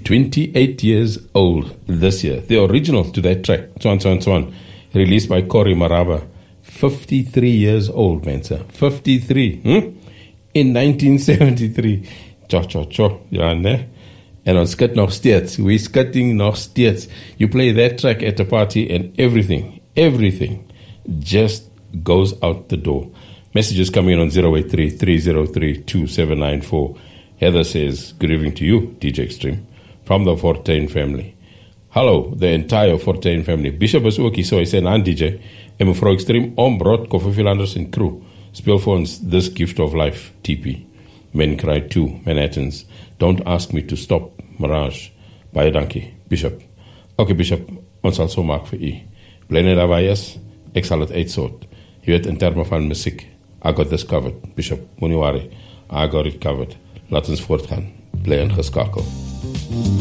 28 years old this year. The original to that track, Tswan, released by Corey Maraba. 53 years old, man, sir. 53. In 1973. Ja, ne? En ons skat nog steeds. We skatting nog steeds. You play that track at a party and everything just goes out the door. Messages coming in on 083-303-2794. Heather says, good evening to you, DJ Extreme, from the Fortain family. Hello, the entire Fortain family. Bishop is ook hier, so hy sê, aan DJ, en mevrou Extreme, Brod, Koffie Philanders en crew, speel vir ons This Gift of Life, TP. Men Cry 2, Manhattans. Don't ask me to stop, Mirage. Baie dankie, Bishop. Okay, Bishop, ons sal so maak vir u. Bly net daarby is, ek sal het uitsort. Jy weet, in termen van muziek, I got this covered, Bishop, moenie worry, I got it covered. Laat ons voortgaan, bly ingeskakel.